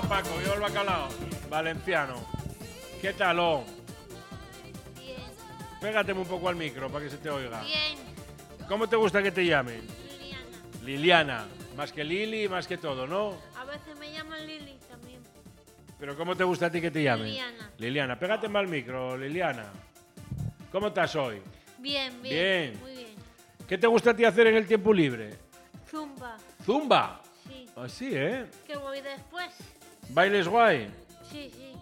Paco, viva el bacalao. Valenciano. ¿Qué tal, oh? Bien. Pégateme un poco al micro para que se te oiga. Bien. ¿Cómo te gusta que te llamen? Liliana. Liliana. Más que Lili, más que todo, ¿no? A veces me llaman Lili también. ¿Pero cómo te gusta a ti que te llamen? Liliana. Liliana, pégate al micro, Liliana. ¿Cómo estás hoy? Bien, bien. Bien. Muy bien. ¿Qué te gusta a ti hacer en el tiempo libre? Zumba. Zumba. Sí. Así, ¿eh? ¿Qué voy después? ¿Bailes guay? Sí, sí.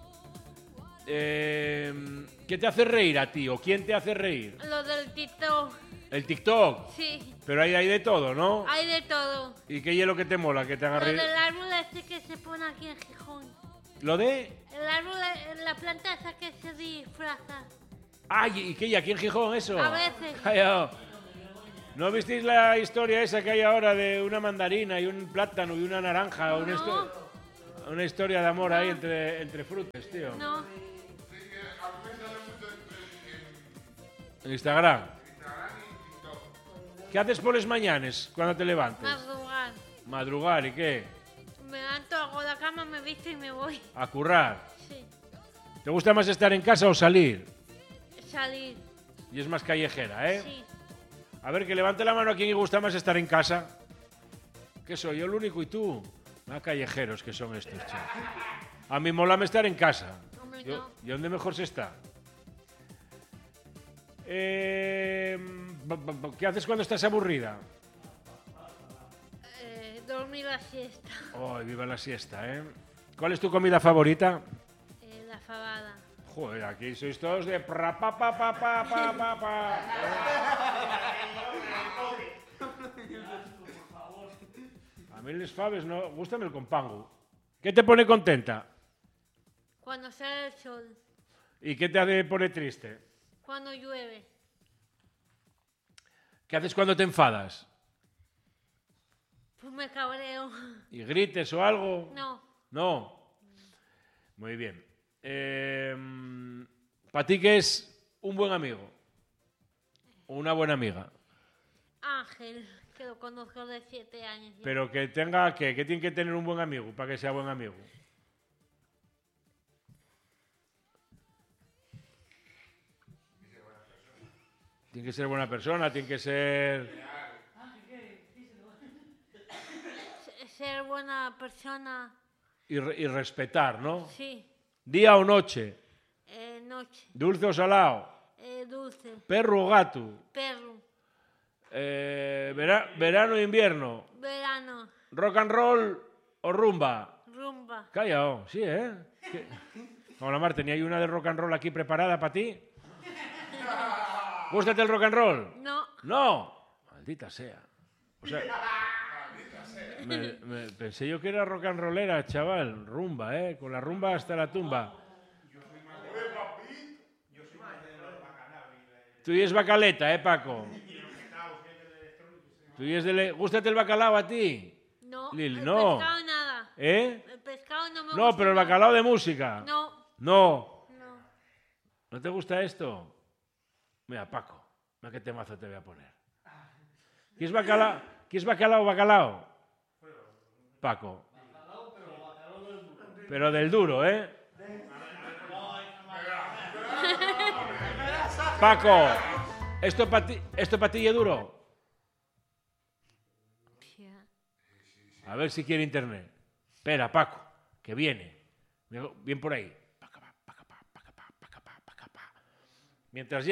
¿Qué te hace reír a ti o quién te hace reír? Lo del TikTok. El TikTok. Sí. Pero ahí hay de todo, ¿no? Hay de todo. ¿Y qué hielo que te mola que te haga Lo reír? del árbol ese que se pone aquí en Gijón. ¿Lo de? El árbol, la planta esa que se disfraza. ¡Ay! ¿Y qué? ¿Y aquí en Gijón eso? A veces. Callao. ¿No visteis la historia esa que hay ahora de una mandarina y un plátano y una naranja? No. Una historia de amor ahí entre frutas, tío. No. En Instagram. ¿Qué haces por las mañanas cuando te levantes? Madrugar. Madrugar, ¿y qué? Me levanto, hago la cama, me visto y me voy. A currar. Sí. ¿Te gusta más estar en casa o salir? Salir. Y es más callejera, ¿eh? Sí. A ver, que levante la mano a quien le gusta más estar en casa. ¿Qué soy yo el único y tú? Más callejeros que son estos, chicos. A mí molame estar en casa. Hombre, Yo, no. ¿y dónde mejor se está? ¿Qué haces cuando estás aburrida? Dormir la siesta. ¡Ay, viva la siesta, eh! ¿Cuál es tu comida favorita? La fabada. Joder, aquí sois todos de pra pa pa pa pa pa pa pa. A mí les faves no, gústame el compango. ¿Qué te pone contenta? Cuando sale el sol. ¿Y qué te pone triste? Cuando llueve. ¿Qué haces cuando te enfadas? Pues me cabreo. ¿Y grites o algo? No. No. Muy bien. ¿Para ti qué es un buen amigo? ¿O una buena amiga? Ángel, que lo conozco de 7 años. Ya. Pero que tenga ¿qué? ¿Qué tiene que tener un buen amigo para que sea buen amigo? Tiene que ser buena persona, tiene que ser... Ser buena persona. Y respetar, ¿no? Sí. Día o noche, Noche. dulce o salado, Dulce. perro o gato, Perro. verano o invierno, Verano. rock and roll o rumba. Rumba. Callao, sí, ¿eh? Hola, Mar, tenía ahí una de rock and roll aquí preparada para ti. ¿Gústate el rock and roll? No. No. Maldita sea. O sea, pensé yo que era rock and rollera, chaval. Rumba, ¿eh? Con la rumba hasta la tumba. Tú y es bacaleta, ¿eh, Paco? Tú y es ¿Gústate el bacalao a ti? No. Lil, el no. pescado nada. ¿Eh? El pescado no me No, gusta pero el nada. bacalao de música. No. No. No. ¿No te gusta esto? Mira, Paco, mira qué temazo te voy a poner. ¿Quieres bacalao? ¿Quieres bacalao o bacalao? Paco. Pero del duro, ¿eh? Paco, ¿esto para ti es duro? A ver si quiere internet. Espera, Paco, que viene. Bien por ahí. Mientras